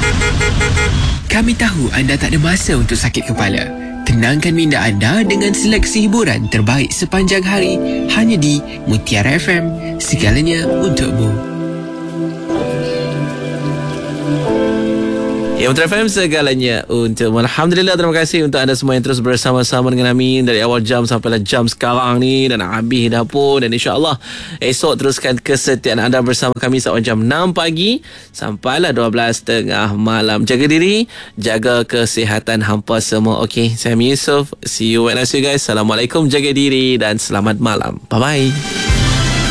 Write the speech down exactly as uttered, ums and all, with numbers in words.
Kami tahu anda tak ada masa untuk sakit kepala. Tenangkan minda anda dengan seleksi hiburan terbaik sepanjang hari hanya di Mutiara F M. Segalanya untukmu. Ya, Mutiara F M, segalanya untuk. Alhamdulillah, terima kasih untuk anda semua yang terus bersama-sama dengan kami dari awal jam sampailah jam sekarang ni, dan habis dah pun. Dan insyaAllah esok teruskan kesetiaan anda bersama kami sampai jam enam pagi sampailah dua belas tiga puluh malam. Jaga diri, jaga kesihatan hampa semua. Okey, saya Yusuf. See you when I see you guys. Assalamualaikum, jaga diri dan selamat malam. Bye-bye.